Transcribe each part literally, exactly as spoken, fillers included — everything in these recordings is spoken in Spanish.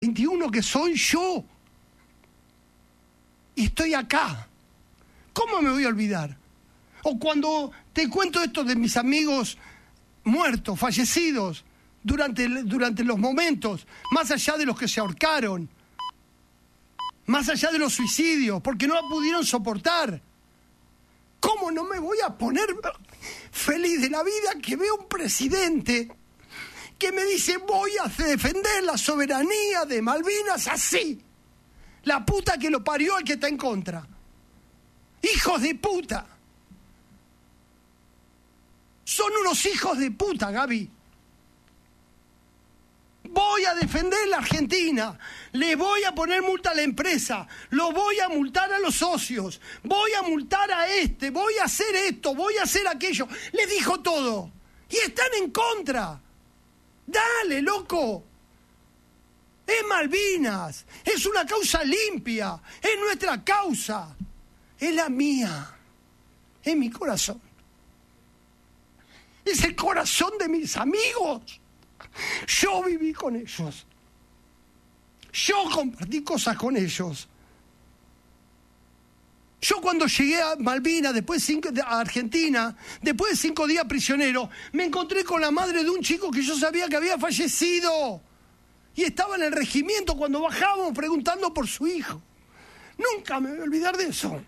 veintiuno que soy yo. Y estoy acá. ¿Cómo me voy a olvidar? O cuando te cuento esto de mis amigos muertos, fallecidos, durante, durante los momentos, más allá de los que se ahorcaron, más allá de los suicidios, porque no la pudieron soportar. ¿Cómo no me voy a poner feliz de la vida que veo un presidente que me dice voy a defender la soberanía de Malvinas así? La puta que lo parió al que está en contra. ¡Hijos de puta! Son unos hijos de puta, Gaby. Voy a defender la Argentina, le voy a poner multa a la empresa, lo voy a multar a los socios, voy a multar a este, voy a hacer esto, voy a hacer aquello. Les dijo todo. Y están en contra. Dale, loco. Es Malvinas, es una causa limpia, es nuestra causa, es la mía, es mi corazón. Es el corazón de mis amigos. Yo viví con ellos. Yo compartí cosas con ellos. Yo cuando llegué a Malvinas, después cinco, a Argentina, después de cinco días prisionero, me encontré con la madre de un chico que yo sabía que había fallecido. Y estaba en el regimiento cuando bajábamos preguntando por su hijo. Nunca me voy a olvidar de eso.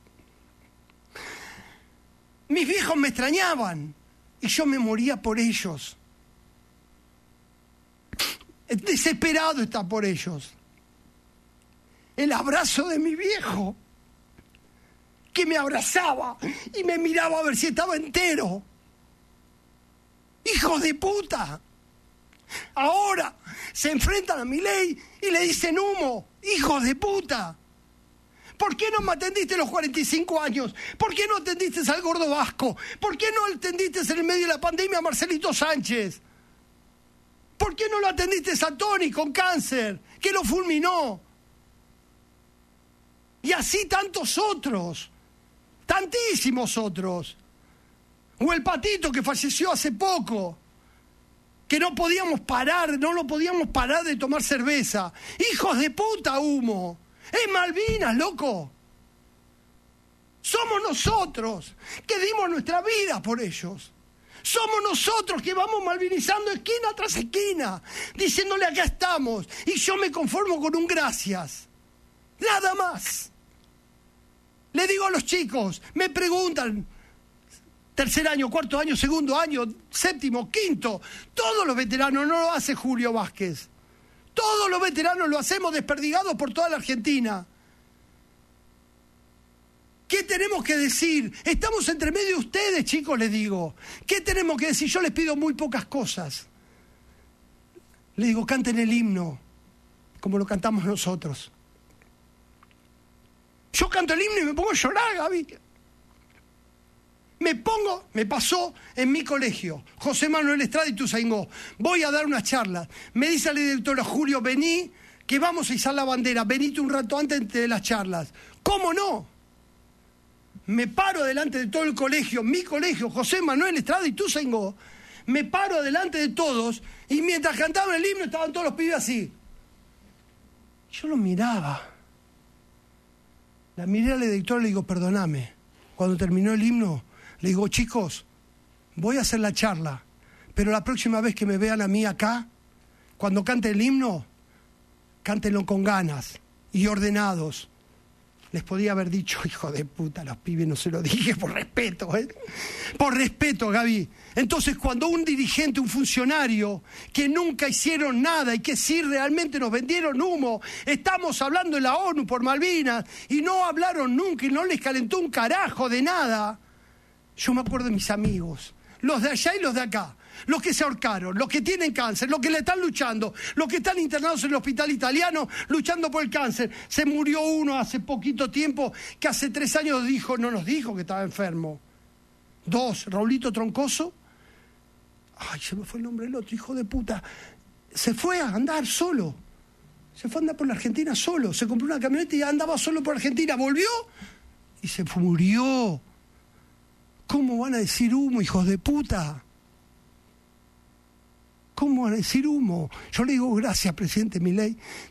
Mis viejos me extrañaban y yo me moría por ellos. Desesperado está por ellos. El abrazo de mi viejo, que me abrazaba y me miraba a ver si estaba entero. ¡Hijos de puta! Ahora se enfrentan a Milei y le dicen humo. ¡Hijos de puta! ¿Por qué no me atendiste los cuarenta y cinco años? ¿Por qué no atendiste al gordo Vasco? ¿Por qué no atendiste en el medio de la pandemia a Marcelito Sánchez? ¿Por qué no lo atendiste a Tony con cáncer, que lo fulminó? Y así tantos otros, tantísimos otros. O el Patito que falleció hace poco, que no podíamos parar, no lo podíamos parar de tomar cerveza. ¡Hijos de puta, humo! ¡Es Malvinas, loco! Somos nosotros que dimos nuestra vida por ellos. Somos nosotros que vamos malvinizando esquina tras esquina, diciéndole acá estamos, y yo me conformo con un gracias. Nada más. Le digo a los chicos, me preguntan, tercer año, cuarto año, segundo año, séptimo, quinto, todos los veteranos, no lo hace Julio Vázquez. Todos los veteranos lo hacemos desperdigados por toda la Argentina. ¿Qué tenemos que decir? Estamos entre medio de ustedes, chicos, les digo. ¿Qué tenemos que decir? Yo les pido muy pocas cosas. Les digo, canten el himno, como lo cantamos nosotros. Yo canto el himno y me pongo a llorar, Gaby. Me pongo, me pasó en mi colegio, José Manuel Estrada y Ituzaingó. Voy a dar una charla. Me dice la directora, Julio, vení, que vamos a izar la bandera. Venite un rato antes de las charlas. ¿Cómo no? Me paro delante de todo el colegio, mi colegio, José Manuel Estrada y Ituzaingó. Me paro delante de todos y mientras cantaban el himno estaban todos los pibes así. Yo los miraba. La miré a la directora y le digo, perdóname. Cuando terminó el himno, le digo, chicos, voy a hacer la charla, pero la próxima vez que me vean a mí acá, cuando cante el himno, cántenlo con ganas y ordenados. Les podía haber dicho, hijo de puta, a los pibes no se lo dije por respeto, ¿eh? Por respeto, Gaby. Entonces, cuando un dirigente, un funcionario, que nunca hicieron nada y que sí realmente nos vendieron humo, estamos hablando de la ONU por Malvinas, y no hablaron nunca y no les calentó un carajo de nada. Yo me acuerdo de mis amigos, los de allá y los de acá, los que se ahorcaron, los que tienen cáncer, los que le están luchando, los que están internados en el hospital italiano luchando por el cáncer. Se murió uno hace poquito tiempo que hace tres años dijo, no nos dijo que estaba enfermo. Dos, Raulito Troncoso. Ay, se me fue el nombre del otro, hijo de puta. Se fue a andar solo. Se fue a andar por la Argentina solo. Se compró una camioneta y andaba solo por Argentina. Volvió y se murió. ¿Cómo van a decir humo, hijos de puta? ¿Cómo van a decir humo? Yo le digo, gracias, presidente Milei.